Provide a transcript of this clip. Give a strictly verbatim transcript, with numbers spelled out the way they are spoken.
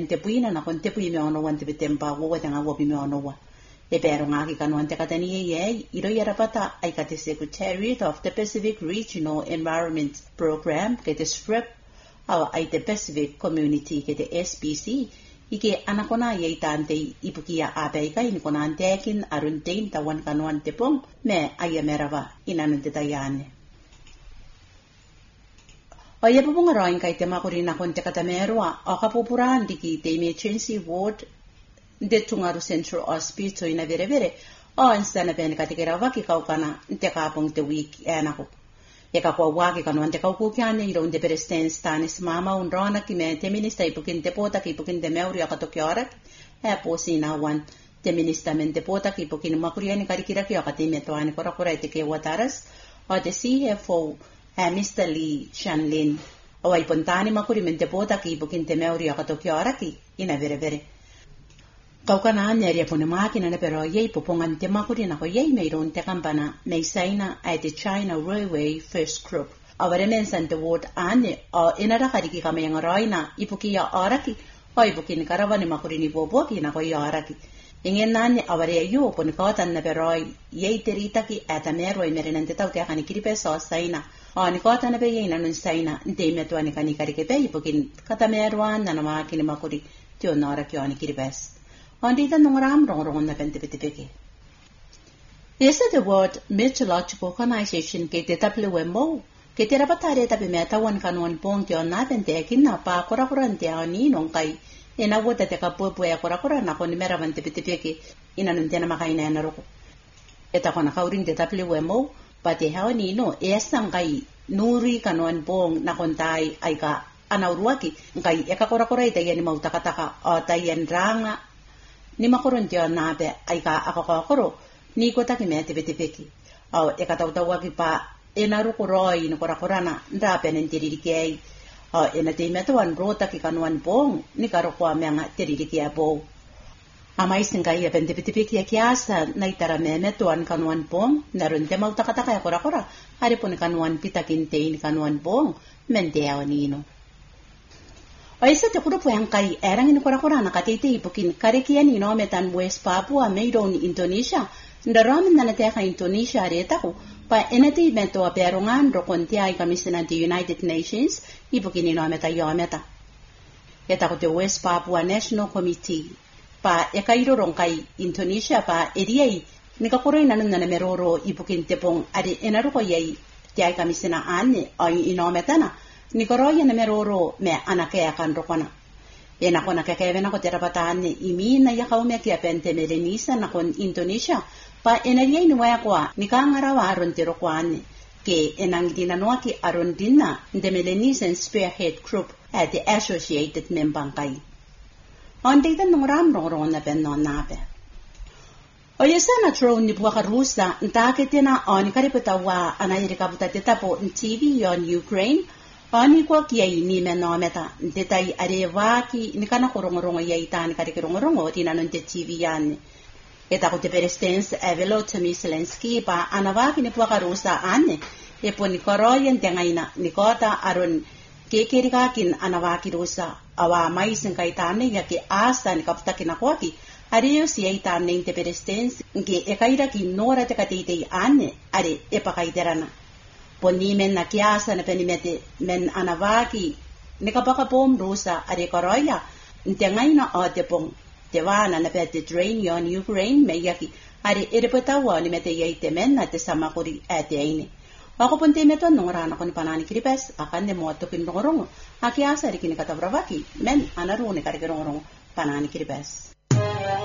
te puina na kon te pui me ono wan te betempa wo te nga wo pi me ono wa e pero nga ki kanu ante katani ye iro yara pata ai ka te Secretariat of the Pacific Regional Environment Program ke te S P R I P au ai te Pacific Community ke te S P C ike anakona ye tante ipukia apeika ini kona antekin aruntein tawan kanu ante pong me ai merava inanu te tayane. O ia pupunga roin kai te makuri na kon te katamerua o ka pupuraan diki te emergency ward de tungaru Central Hospital ina vere vere o insana pene katikera waki kaukana te kapong te week enako. E ka kwa waki kanu ante kauku kiane iro unde peresten stanis mama un rona ki me te minista ipukin te pota ki ipukin te meuri akato ki orak e posi na wan te minista men te pota ki ipukin makuriani karikira ki akati me toani kora kora ite ke wataras o te C F O e Mister Lee Shanlin o ai pontani makuri men te pota ki ipukin te meuri akato ki oraki ina vere vere. Kaukana ane ria pune makina na pero yei pupongan te makuri na ko yei meiron te kampana mei saina ai te China Railway First Group. Aware mensan te ward ane o inara kariki kama yang roina ipuki ya oraki o ipuki ni karavani makuri ni boboki na ko ya oraki. Ingen nane aware yu pune kautan na pero yei te ritaki ata meroi merinan te tau te akani kiripe so saina. O ni kautan na pe yei na nun saina nte imetua ni kani karike pe ipuki kata meruan na na makini makuri tio nora kio ni kiripes. Ondita nung ram rong rong na pente pete peke. Esa the World Meteorological Organization ke te taple wemo ke te rapatare tapi meta wan kanuan pong ke ona pente kin na pa kora kora ante ani nong kai ena wota te kapopo ya kora kora na koni mera pente pete peke ina nun tena makaina na roko. Eta kona kauring te taple wemo pa te hao ni no esa ngai nuri kanuan pong na kontai ai ka anauruaki ngai eka kora kora ita yani mautakataka o tayan ranga ni makoron tio nabe ai ka akakakoro ni kota ki me te pete peki au e ka tau tau ki pa e na ruku roi no kora korana nda penentiri ki ai au e na te meto an rota ki kanuan pong ni ka roko amenga teriri ki abo amai singa ia pente pete peki ki asa na itara me meto an kanuan pong na run te mau takataka ya kora kora hari pun kanuan pitakin te in kanuan pong mente awanino. O isa te kurupu yang kai erang ini kora-kora na katete ipukin karekian ino metan West Papua meiro ni Indonesia ndaramen na nateka Indonesia retaku pa enati meto aperongan rokonti ai kamisina di United Nations ipukin ino meta yo meta eta te West Papua National Committee pa ekairo rongkai Indonesia pa eriai nikakoro ina nana meroro ipukin tepong ade enaruko yai ti ai kamisina ane ai ino metana ni koroya na meroro me anake akan rokona e na kona ke kevena ko terapatane imina ya kaume ki apente melenisa na kon Indonesia pa eneria ni waya kwa ni kangara wa aron tero kwane ke enang dina no ki aron dina de Melanesian Spearhead Group at the Associated Member kai on data no ram ro na ben no nabe o yesa na tro ni bua rusa ntake tena on karipeta wa anairika buta tetapo T V on Ukraine ani kwa kia ini me no meta detai are waki ni kana korongorongo ya itani kare korongorongo tina no te T V yan eta ko te perestens evelo temi Zelensky pa anawaki ni pwa karusa ane e poni koroyen tengaina ni kota aron kekerika kin anawaki rusa awa mai sen kaitane ya ke asa ni kapta kina kwaki ariyo si itane te perestens ke e kaira ki nora te katite ane are e pakaiderana poni men na kiasa na penimete men anawaki ne kapaka pom rusa are koroya ntengaina ate pong te wana na pete drain yon Ukraine me yaki are erepetawa ni mete yaite men na te samakuri ate aine ako ponte meto nongora na kon panani kripes akan de moto kin nongorong akiasa ri kin katabravaki men anaru ne kare nongorong panani kripes